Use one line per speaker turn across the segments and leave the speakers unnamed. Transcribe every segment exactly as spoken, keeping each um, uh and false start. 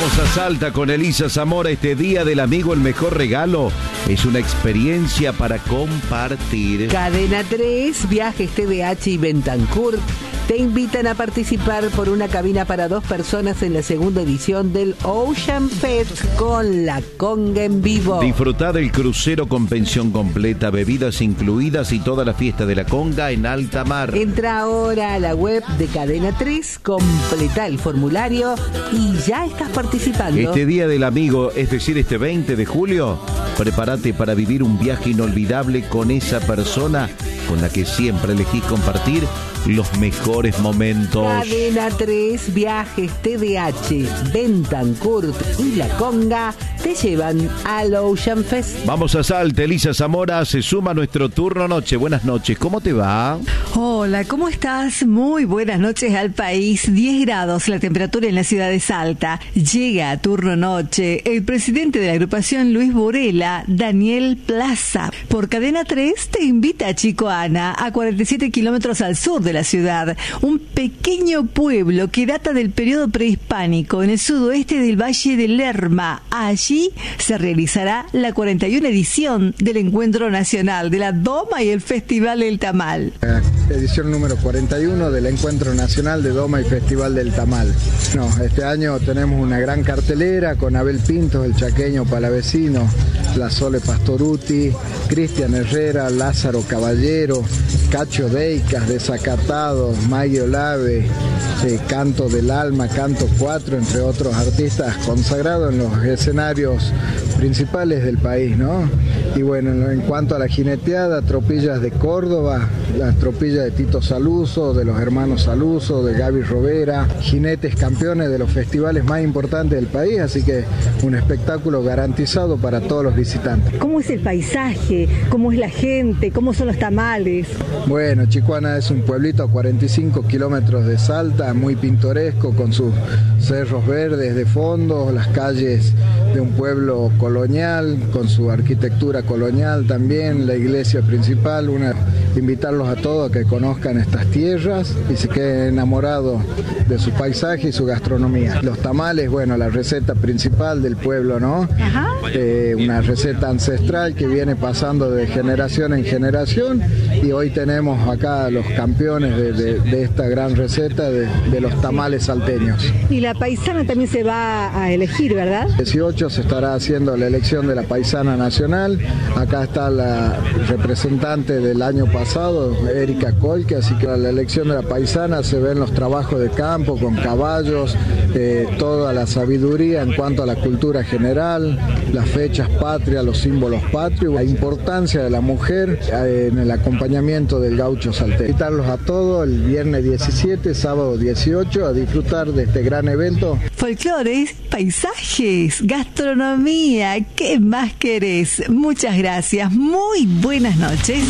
Vamos a Salta con Elisa Zamora. Este Día del Amigo, el mejor regalo es una experiencia para compartir.
Cadena tres, Viajes T V H y Bentancur te invitan a participar por una cabina para dos personas en la segunda edición del Ocean Fest con La Conga en vivo.
Disfrutá del crucero con pensión completa, bebidas incluidas y toda la fiesta de La Conga en alta mar.
Entra ahora a la web de Cadena tres, completa el formulario y ya estás participando.
Este Día del Amigo, es decir, este veinte de julio, prepárate para vivir un viaje inolvidable con esa persona con la que siempre elegís compartir los mejores momentos.
Cadena tres, Viajes T V H, Bentancur y La Conga te llevan al Ocean Fest.
Vamos a Salta, Elisa Zamora se suma a nuestro turno noche. Buenas noches, ¿cómo te va?
Hola, ¿cómo estás? Muy buenas noches al país. diez grados la temperatura en la ciudad de Salta. Llega a turno noche el presidente de la agrupación Luis Borela, Daniel Plaza. Por Cadena tres te invita a Chicoana, a cuarenta y siete kilómetros al sur de la ciudad, un pequeño pueblo que data del periodo prehispánico en el sudoeste del Valle de Lerma. Allí se realizará la cuarenta y una edición del Encuentro Nacional de la Doma y el Festival del Tamal.
Edición número cuarenta y uno del Encuentro Nacional de Doma y Festival del Tamal. No, este año tenemos una gran cartelera con Abel Pintos, el chaqueño palavecino, la Sole Pastoruti, Cristian Herrera, Lázaro Caballero, Cacho Deicas, Desacatados, Maggie Olave, eh, Canto del Alma, Canto cuatro, entre otros artistas consagrados en los escenarios principales del país, ¿no? Y bueno, en cuanto a la jineteada, tropillas de Córdoba, las tropillas de Tito Saluso, de los hermanos Saluso, de Gaby Rovera, jinetes campeones de los festivales más importantes del país, así que un espectáculo garantizado para todos los visitantes.
¿Cómo es el paisaje? ¿Cómo es la gente? ¿Cómo son los tamales?
Bueno, Chicoana es un pueblito a cuarenta y cinco kilómetros de Salta, muy pintoresco, con sus cerros verdes de fondo, las calles de un pueblo colonial, con su arquitectura colonial también, la iglesia principal. Una, invitarlos a todos a que conozcan estas tierras y se queden enamorados de su paisaje y su gastronomía. Los tamales, bueno, la receta principal del pueblo, ¿no? Ajá. Eh, una receta ancestral que viene pasando de generación en generación y hoy tenemos acá los campeones de, de, de esta gran receta de, de los tamales salteños.
Y la paisana también se va a elegir, ¿verdad?
dieciocho se estará haciendo la elección de la paisana nacional. Acá está la representante del año pasado, Erika Colque, así que la elección de la paisana se ven los trabajos de campo con caballos, eh, toda la sabiduría en cuanto a la cultura general, las fechas patrias, los símbolos patrios, la importancia de la mujer eh, en el acompañamiento del gaucho salteño. Invitarlos a todos el viernes diecisiete, sábado dieciocho, a disfrutar de este gran evento.
Folclores, paisajes, gastronomía, ¿qué más querés? Muchas gracias, muy buenas noches.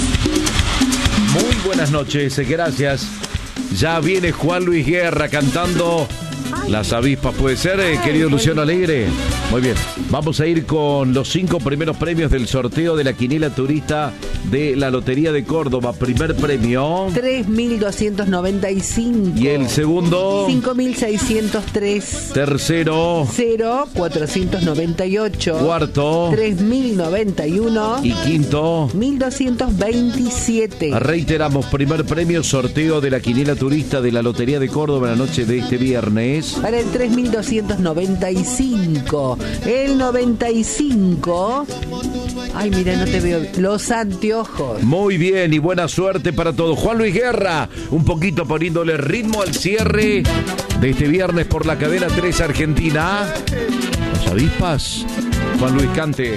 Muy buenas noches, gracias. Ya viene Juan Luis Guerra cantando Las Avispas, ¿puede ser, eh, querido Luciano Alegre? Muy bien, vamos a ir con los cinco primeros premios del sorteo de la quiniela turista de la Lotería de Córdoba. Primer premio
tres mil doscientos noventa y cinco.
Y el segundo
cinco mil seiscientos tres.
Tercero
cero cuatrocientos noventa y ocho.
Cuarto
tres mil noventa y uno.
Y quinto
mil doscientos veintisiete.
Reiteramos, primer premio, sorteo de la quiniela turista de la Lotería de Córdoba la noche de este viernes.
Para el tres mil doscientos noventa y cinco. El noventa y cinco. Ay, mira, no te veo. Los anteojos.
Muy bien y buena suerte para todos. Juan Luis Guerra, un poquito poniéndole ritmo al cierre de este viernes por la cadena tres Argentina. Las Avispas. Juan Luis, cante.